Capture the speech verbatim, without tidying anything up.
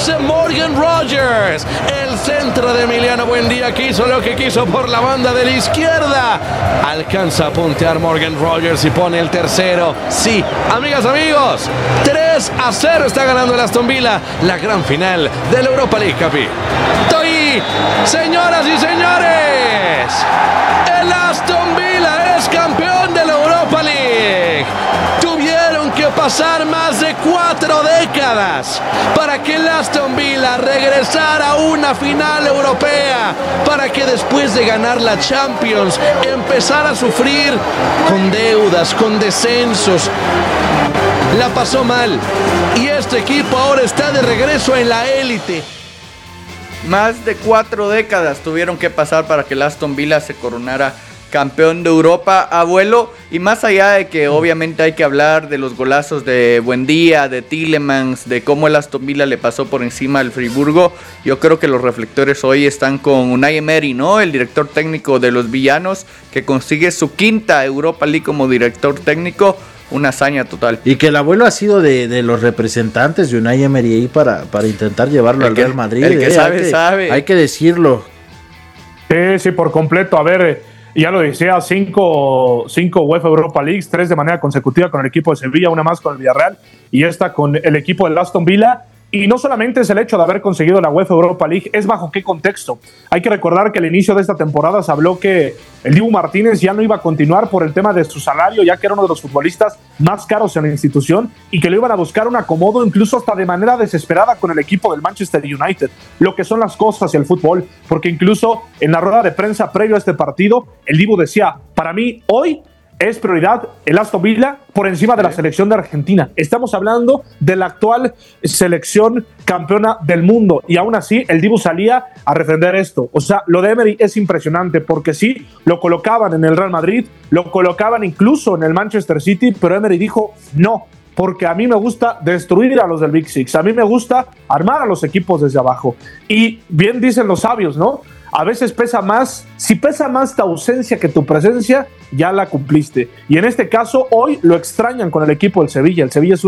hace Morgan Rogers. El centro de Emiliano Buendía que hizo lo que quiso por la banda de la izquierda. Alcanza a puntear Morgan Rogers y pone el tercero. Sí, amigas, amigos, tres a cero está ganando el Aston Villa la gran final de la Europa League, Capi. ¡Toy! Señoras y señores, el Aston Villa es campeón de la Europa League. Tuvieron que pasar más de cuatro décadas para que el Aston Villa regresara a una final europea, para que después de ganar la Champions empezara a sufrir con deudas, con descensos. La pasó mal y este equipo ahora está de regreso en la élite. Más de cuatro décadas tuvieron que pasar para que el Aston Villa se coronara campeón de Europa, abuelo. Y más allá de que obviamente hay que hablar de los golazos de Buendía, de Tielemans, de cómo el Aston Villa le pasó por encima al Friburgo, yo creo que los reflectores hoy están con Unai Emery, ¿no? El director técnico de los villanos, que consigue su quinta Europa League como director técnico. Una hazaña total. Y que el abuelo ha sido de, de los representantes de Unai Emery ahí para, para intentar llevarlo el al que, Real Madrid. El que eh, sabe, hay que, sabe. Hay que decirlo. Sí, sí, por completo. A ver, ya lo decía, cinco, cinco UEFA Europa Leagues, tres de manera consecutiva con el equipo de Sevilla, una más con el Villarreal y esta con el equipo del Aston Villa. Y no solamente es el hecho de haber conseguido la UEFA Europa League, es bajo qué contexto. Hay que recordar que al inicio de esta temporada se habló que el Dibu Martínez ya no iba a continuar por el tema de su salario, ya que era uno de los futbolistas más caros en la institución y que le iban a buscar un acomodo incluso hasta de manera desesperada con el equipo del Manchester United. Lo que son las cosas y el fútbol, porque incluso en la rueda de prensa previo a este partido, el Dibu decía, para mí hoy es prioridad el Aston Villa por encima de la selección de Argentina. Estamos hablando de la actual selección campeona del mundo y aún así el Dibu salía a defender esto. O sea, lo de Emery es impresionante porque sí, lo colocaban en el Real Madrid, lo colocaban incluso en el Manchester City, pero Emery dijo no, porque a mí me gusta destruir a los del Big Six, a mí me gusta armar a los equipos desde abajo. Y bien dicen los sabios, ¿no? A veces pesa más, si pesa más tu ausencia que tu presencia, ya la cumpliste. Y en este caso, hoy lo extrañan con el equipo del Sevilla. El Sevilla es un